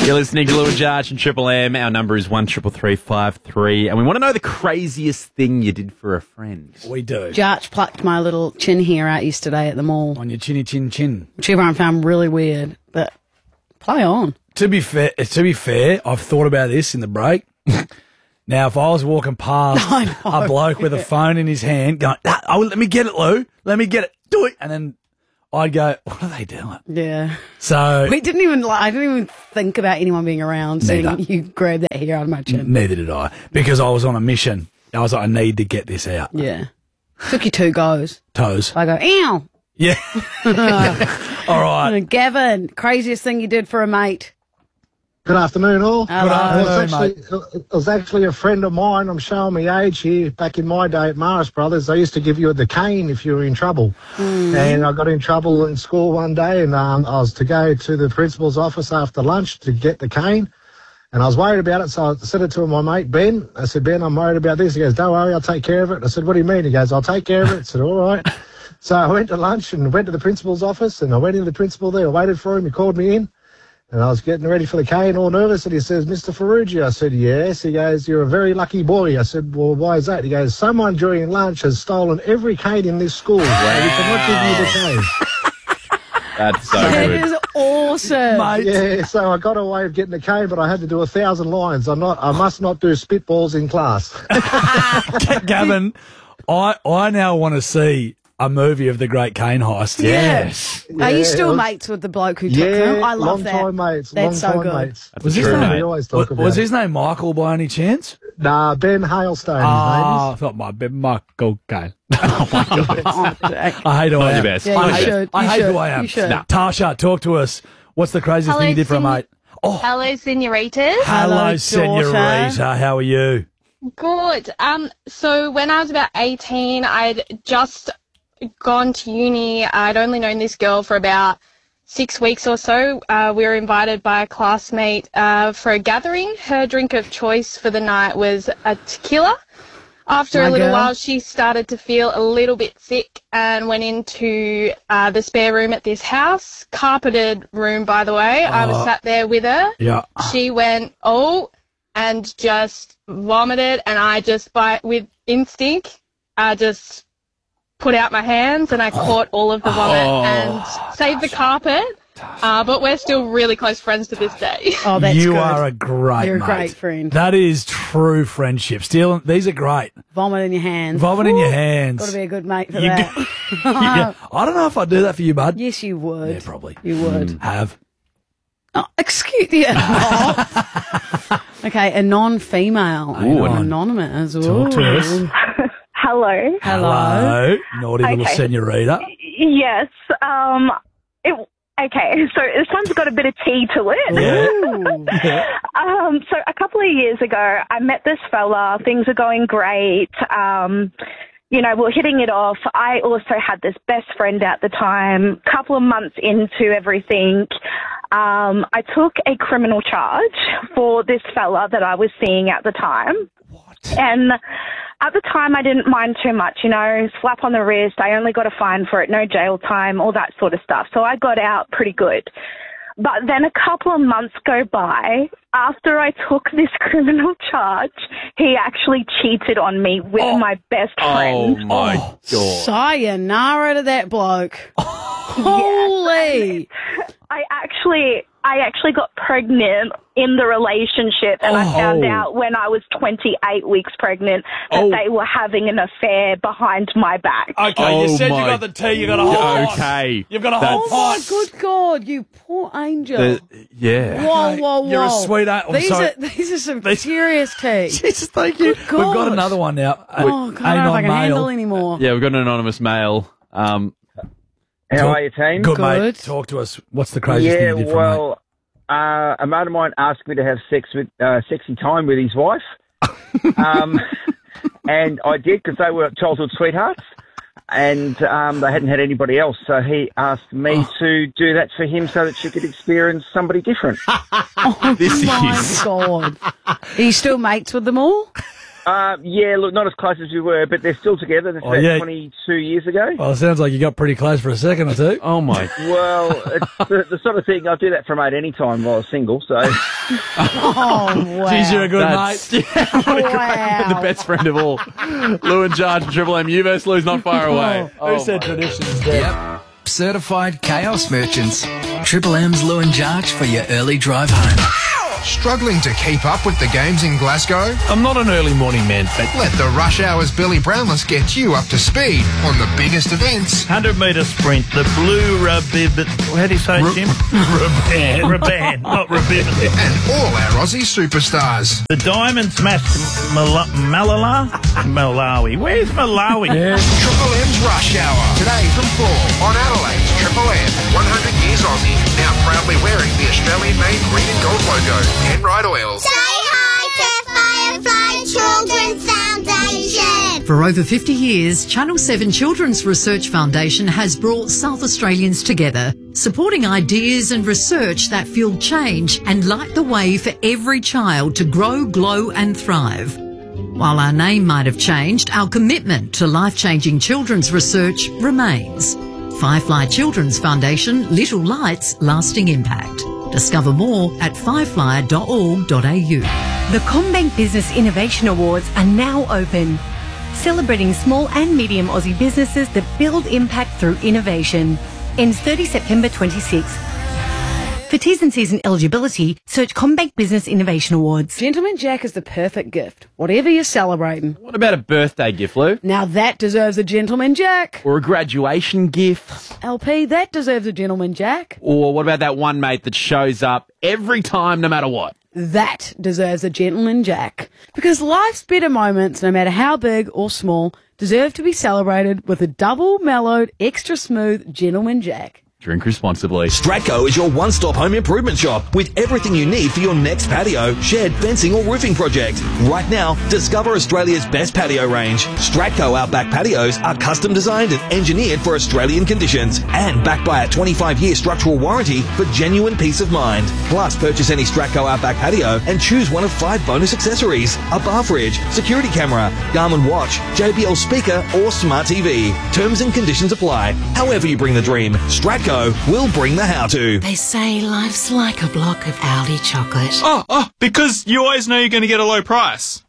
You're listening to Little Jarch and Triple M. Our number is 133353, and we want to know the craziest thing you did for a friend. We do. Jarch plucked my little chin hair out yesterday at the mall, On your chinny chin chin. which everyone found really weird, but play on. To be fair, I've thought about this in the break. Now, if I was walking past a bloke with a phone in his hand going, let me get it, Lou. Let me get it. Do it. And then I'd go, what are they doing? Yeah. So I didn't even think about anyone being around seeing Neither. you grab that hair out of my chin. neither did I, because I was on a mission. I was like, I need to get this out. Yeah. Took you 2 goes. Toes. I go, ow. Yeah. All right. Gavin, craziest thing you did for a mate. Good afternoon, all. Hello. It was actually a friend of mine. I'm showing my age here. Back in my day at Morris Brothers, they used to give you the cane if you were in trouble. And I got in trouble in school one day, and I was to go to the principal's office after lunch to get the cane. And I was worried about it, so I said it to my mate, Ben. I said, Ben, I'm worried about this. He goes, don't worry, I'll take care of it. I said, what do you mean? He goes, I'll take care of it. I said, all right. So I went to lunch and went to the principal's office, and I went into the principal there. I waited for him. He called me in. And I was getting ready for the cane, all nervous, and he says, Mr. Ferrugia. I said, yes. He goes, you're a very lucky boy. I said, well, why is that? He goes, someone during lunch has stolen every cane in this school. Wow. So we cannot give you the cane. That's so That good. is awesome. Mate. Yeah, so I got away with getting the cane, but I had to do 1,000 lines. I must not do spitballs in class. Gavin, I now want to see a movie of the Great Cane Heist. Yes. Are you still it was- mates with the bloke who took them? Yeah, I love long that. time mates. That's so long time good. mates. Was his True, name? mate. We always talk about Was it. his name Michael by any chance? Nah, Ben Hailstone, I thought might be Michael Cane. Oh, Jack. I hate who I Not am. your best. Yeah, Not you your best. should. I You hate should. who I am. You should. Nah. Tasha, talk to us. What's the craziest thing you did for a mate? Hello, senoritas. Hello, daughter. senorita. How are you? Good. So when I was about 18, I'd just gone to uni. I'd only known this girl for about 6 weeks or so. We were invited by a classmate for a gathering. Her drink of choice for the night was a tequila. After My a little girl. while, she started to feel a little bit sick and went into the spare room at this house. Carpeted room, by the way. I was sat there with her. Yeah. She went, and just vomited, and I just, with instinct, I just put out my hands and I caught all of the vomit and saved the carpet. But we're still really close friends to this day. Oh, that's You good. are a great You're a mate. great friend. That is true friendship. These are great. Vomit in your hands. Vomit in your hands. Got to be a good mate for You that. Yeah. I don't know if I'd do that for you, bud. Yes, you would. Yeah, probably. You would. Have. Oh, excuse you. Okay, a non-female. Ooh, anonymous. Talk to us. Ooh. Hello. Hello. Naughty little Okay. senorita. Yes. Okay. So this one's got a bit of tea to it. Ooh. So a couple of years ago, I met this fella. Things are going great. We're hitting it off. I also had this best friend at the time. Couple of months into everything, I took a criminal charge for this fella that I was seeing at the time. What? And at the time, I didn't mind too much, slap on the wrist. I only got a fine for it, no jail time, all that sort of stuff. So I got out pretty good. But then a couple of months go by. After I took this criminal charge, he actually cheated on me with my best friend. Oh, my God. Sayonara to that bloke. Holy. I actually got pregnant in the relationship, and I found out when I was 28 weeks pregnant that they were having an affair behind my back. Okay, you Oh said you my- got the tea, you got a whole pot. Okay. You've got a That's- whole Oh, my pot. good God, you poor angel. Yeah. Whoa, whoa, whoa. You're a sweet aunt. I'm sorry. These are some serious tea. Jesus, thank you. We've God. got another one now. Oh, God, I don't know if I can handle anymore. Yeah, we've got an anonymous male. How are you, team? Good, mate. Good. Talk to us. What's the craziest thing you did for a mate? A mate of mine asked me to have sexy time with his wife, and I did because they were childhood sweethearts, and they hadn't had anybody else. So he asked me to do that for him so that she could experience somebody different. This My is. God. Are you still mates with them all? Yeah, look, not as close as we were, but they're still together. That's about yeah. 22 years ago. Well, it sounds like you got pretty close for a second or two. Oh, my. Well, it's the sort of thing, I'll do that for a mate any time while I was single, so... Oh, wow. Geez, you're a good That's mate. what a great, the best friend of all. Lou and Charge and Triple M. You versus Lou's not far away. Who said tradition's dead? Yep. Certified chaos merchants. Triple M's Lou and Jarch for your early drive home. Struggling to keep up with the games in Glasgow? I'm not an early morning man, but Let the Rush Hour's Billy Brownless get you up to speed on the biggest events. 100-metre sprint, the blue Rabib... How do you say it, Jim? Raban, not Rabib. And all our Aussie superstars. The Diamond Smash Malawi. Where's Malawi? Triple M's Rush Hour. Today from 4 on Adelaide's Triple M. 100 years Aussie. Now proudly wearing the Australian-made green and gold logo. Enright Oils. Say hi to Firefly Children's Foundation. For over 50 years, Channel 7 Children's Research Foundation has brought South Australians together, supporting ideas and research that fuel change and light the way for every child to grow, glow and thrive. While our name might have changed, our commitment to life-changing children's research remains. Firefly Children's Foundation, Little Lights, Lasting Impact. Discover more at firefly.org.au. The CommBank Business Innovation Awards are now open, celebrating small and medium Aussie businesses that build impact through innovation. Ends 30 September 26. For T's and C's and eligibility, search CommBank Business Innovation Awards. Gentleman Jack is the perfect gift, whatever you're celebrating. What about a birthday gift, Lou? Now that deserves a Gentleman Jack. Or a graduation gift? LP, that deserves a Gentleman Jack. Or what about that one mate that shows up every time, no matter what? That deserves a Gentleman Jack. Because life's bitter moments, no matter how big or small, deserve to be celebrated with a double mellowed, extra smooth Gentleman Jack. Drink responsibly. Stratco is your one-stop home improvement shop with everything you need for your next patio, shed, fencing or roofing project. Right now, discover Australia's best patio range. Stratco Outback patios are custom designed and engineered for Australian conditions and backed by a 25-year structural warranty for genuine peace of mind. Plus, purchase any Stratco Outback patio and choose one of 5 bonus accessories: a bar fridge, security camera, Garmin watch, JBL speaker or smart TV. Terms and conditions apply. However you bring the dream, Stratco will bring the how-to. They say life's like a block of Aldi chocolate. Oh, because you always know you're going to get a low price.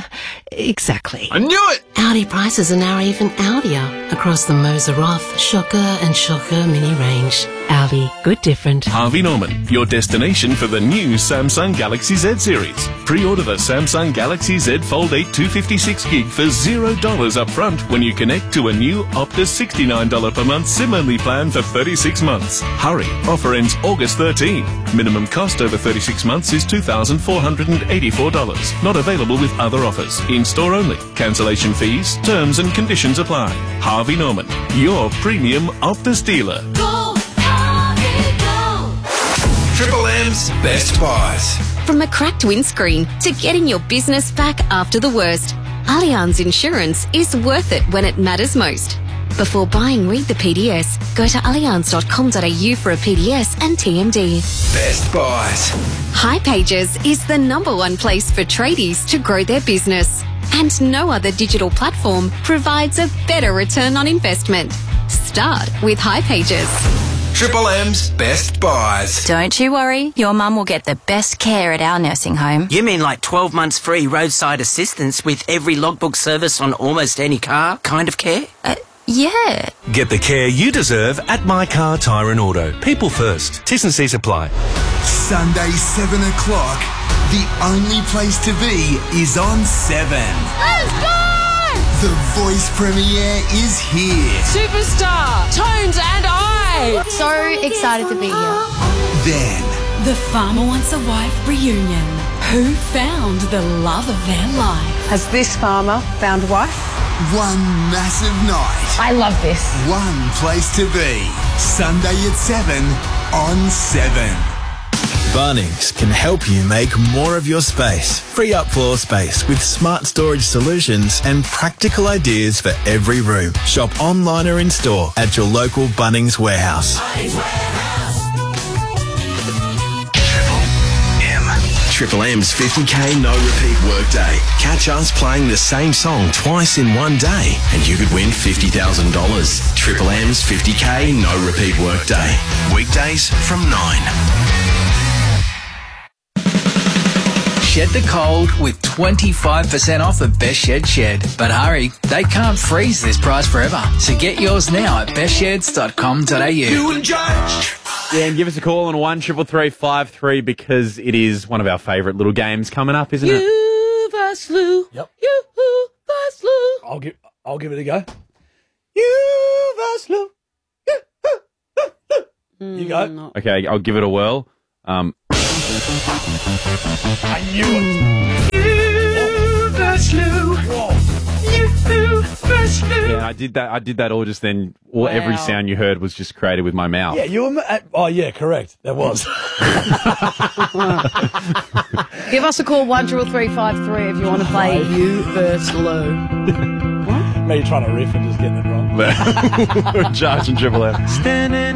Exactly. I knew it! Aldi prices are now even Aldier across the Moser Roth, Shocker and Shocker mini range. Aldi, good different. Harvey Norman, your destination for the new Samsung Galaxy Z series. Pre-order the Samsung Galaxy Z Fold 8 256GB for $0 up front when you connect to a new Optus $69 per month SIM-only plan for 36 months. Hurry, offer ends August 13. Minimum cost over 36 months is $2,484. Not available with other offers. In-store only. Cancellation fees, terms and conditions apply. Harvey Norman, your premium Optus dealer. Go, Harvey, go! Triple M's Best Buys. From a cracked windscreen to getting your business back after the worst, Allianz Insurance is worth it when it matters most. Before buying, read the PDS. Go to allianz.com.au for a PDS and TMD. Best Buys. Hipages is the #1 place for tradies to grow their business. And no other digital platform provides a better return on investment. Start with Hipages. Triple M's Best Buys. Don't you worry, your mum will get the best care at our nursing home. You mean like 12 months free roadside assistance with every logbook service on almost any car kind of care? Yeah. Get the care you deserve at My Car Tyre and Auto. People first. T's and C's apply. Sunday 7 o'clock. The only place to be is on 7. Let's go! The Voice premiere is here. Superstar, Tones and I. So excited to be here. Then the Farmer Wants a Wife reunion. Who found the love of their life? Has this farmer found a wife? One massive night. I love this. One place to be. Sunday at 7 on 7. Bunnings can help you make more of your space. Free up floor space with smart storage solutions and practical ideas for every room. Shop online or in store at your local Bunnings warehouse. Triple M's 50k no repeat workday. Catch us playing the same song twice in one day and you could win $50,000. Triple M's 50k no repeat workday. Weekdays from 9. Shed the cold with 25% off at Best Shed. But hurry, they can't freeze this price forever. So get yours now at bestsheds.com.au. You and Judge. Yeah, and give us a call on 133353 because it is one of our favourite little games coming up, isn't it? You versus Lou. Yep. You versus Lou. I'll give it a go. You versus Lou. You go. Okay, I'll give it a whirl. I knew it. You versus Lou. Whoa. You versus Lou. Yeah, I did that all just then. Every sound you heard was just created with my mouth. Yeah, you were. Oh, yeah, correct. That was. Give us a call 133353 if you want to play You versus Lou. Me trying to riff and just getting it wrong. Judge and Triple M. Standing